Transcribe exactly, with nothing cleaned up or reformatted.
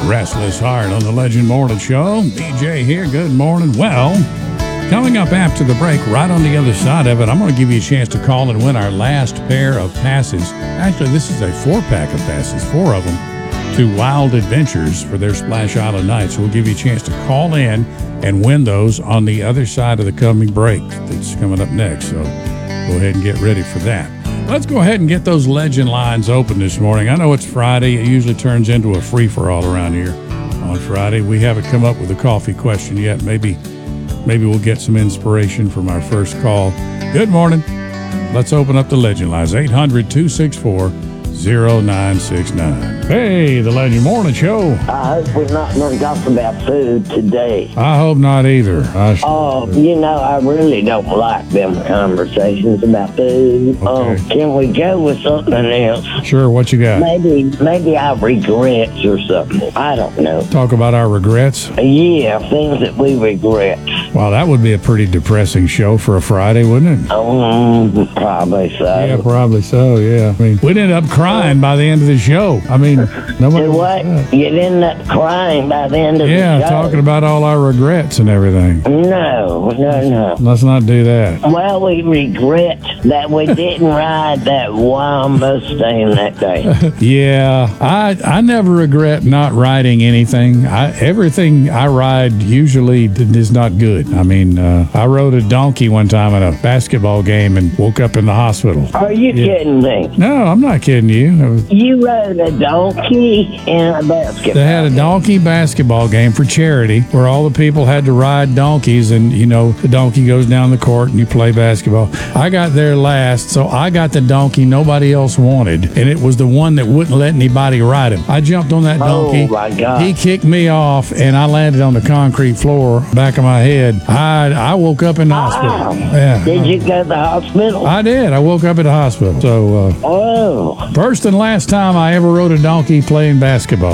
Restless Heart on the Legend Morning Show. D J here. Good morning. Well, coming up after the break, right on the other side of it, I'm going to give you a chance to call and win our last pair of passes. Actually, this is a four-pack of passes, four of them, to Wild Adventures for their Splash Island night. So we'll give you a chance to call in and win those on the other side of the coming break that's coming up next. So go ahead and get ready for that. Let's go ahead and get those legend lines open this morning. I know it's Friday. It usually turns into a free-for-all around here on Friday. We haven't come up with a coffee question yet. Maybe maybe we'll get some inspiration from our first call. Good morning. Let's open up the legend lines. eight hundred, two six four, zero nine six nine. Hey, the Legend Morning Show. I hope we're not going to talk about food today. I hope not either. I Oh, you know, I really don't like them conversations about food. Okay. Um, can we go with something else? Sure, what you got? Maybe, maybe our regrets or something. I don't know. Talk about our regrets. Yeah, things that we regret. Wow, that would be a pretty depressing show for a Friday, wouldn't it? Um, probably so. Yeah, probably so, yeah. I mean, we'd end up crying by the end of the show. I mean, nobody. Do what? You'd end up crying by the end of Yeah, the show. talking about all our regrets and everything. No, no, no. Let's not do that. Well, we regret that we didn't ride that wild Mustang that day. Yeah, I I never regret not riding anything. I everything I ride usually is not good. I mean, uh, I rode a donkey one time at a basketball game and woke up in the hospital. Are you Yeah. kidding me? No, I'm not kidding you. It was- You rode a donkey in a basketball. They had a donkey basketball game for charity where all the people had to ride donkeys, and you know the donkey goes down the court and you play basketball. I got there last, so I got the donkey nobody else wanted, and it was the one that wouldn't let anybody ride him. I jumped on that donkey. Oh, my God. He kicked me off, and I landed on the concrete floor, back of my head. I I woke up in the hospital. Wow. Yeah, Did you go to the hospital? I did. I woke up at the hospital. So uh, Oh. first and last time I ever rode a donkey playing basketball.